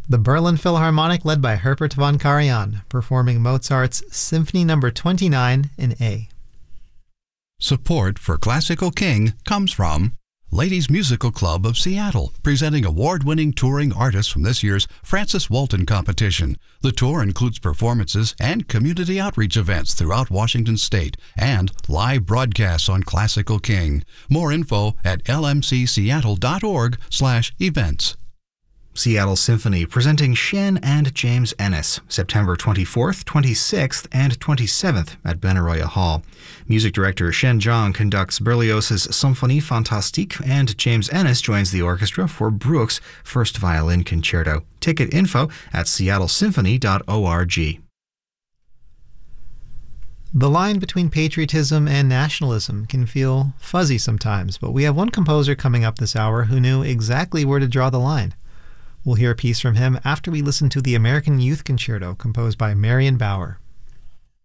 The Berlin Philharmonic, led by Herbert von Karajan, performing Mozart's Symphony No. 29 in A. Support for Classical King comes from Ladies Musical Club of Seattle, presenting award-winning touring artists from this year's Francis Walton competition. The tour includes performances and community outreach events throughout Washington State and live broadcasts on Classical King. More info at lmcseattle.org/events. Seattle Symphony presenting Shen and James Ennis, September 24th, 26th, and 27th at Benaroya Hall. Music director Shen Zhang conducts Berlioz's Symphonie Fantastique, and James Ennis joins the orchestra for Bruch's First Violin Concerto. Ticket info at seattlesymphony.org. The line between patriotism and nationalism can feel fuzzy sometimes, but we have one composer coming up this hour who knew exactly where to draw the line. We'll hear a piece from him after we listen to the American Youth Concerto composed by Marion Bauer.